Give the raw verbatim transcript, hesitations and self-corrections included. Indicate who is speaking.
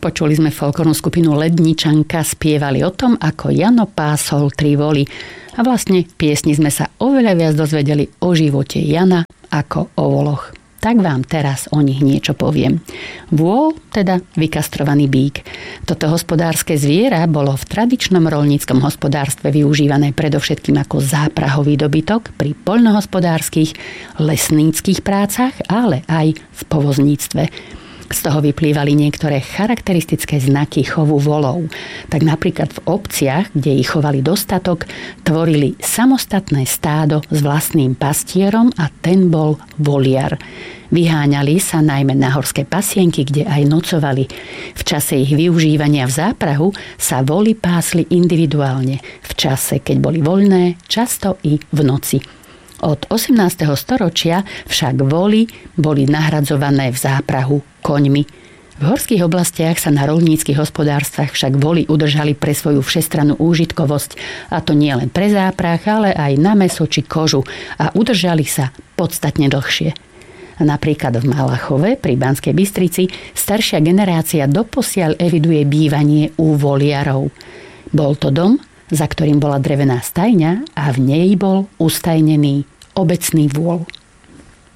Speaker 1: Počuli sme folklórnu skupinu Ledničanka, spievali o tom, ako Jano pásol tri voly. A vlastne piesni sme sa oveľa viac dozvedeli o živote Jana ako o voloch. Tak vám teraz o nich niečo poviem. Vôl, teda vykastrovaný bík. Toto hospodárske zviera bolo v tradičnom roľníckom hospodárstve využívané predovšetkým ako záprahový dobytok pri poľnohospodárskych, lesníckych prácach, ale aj v povozníctve. Z toho vyplývali niektoré charakteristické znaky chovu volov. Tak napríklad v obciach, kde ich chovali dostatok, tvorili samostatné stádo s vlastným pastierom a ten bol voliar. Vyháňali sa najmä na horské pasienky, kde aj nocovali. V čase ich využívania v záprahu sa voly pásli individuálne. V čase, keď boli voľné, často i v noci. Od osemnásteho storočia však voly boli nahradzované v záprahu koňmi. V horských oblastiach sa na roľníckych hospodárstvách však voly udržali pre svoju všestrannú úžitkovosť, a to nie len pre záprah, ale aj na mäso či kožu, a udržali sa podstatne dlhšie. Napríklad v Malachove pri Banskej Bystrici staršia generácia doposiaľ eviduje bývanie u voliarov. Bol to dom, za ktorým bola drevená stajňa a v nej bol ustajnený obecný vôl.